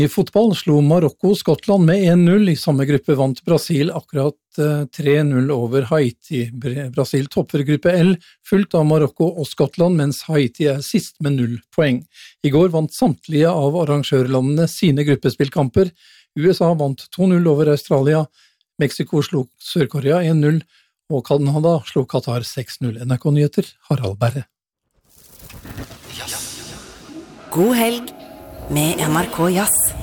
I fotball slo Marokko Skottland med 1-0. I samme gruppe vant Brasil akkurat 3-0 over Haiti. Brasil topper gruppe L, fulgt av Marokko og Skottland, mens Haiti sist med 0 poeng. I går vant samtlige av arrangørlandene sine gruppespillkamper. USA vant 2-0 over Australia, Mexico slo Sør-Korea 1-0, og Canada slo Qatar 6-0. NRK Nyheter, Harald Berre. God helg med NRK Jazz.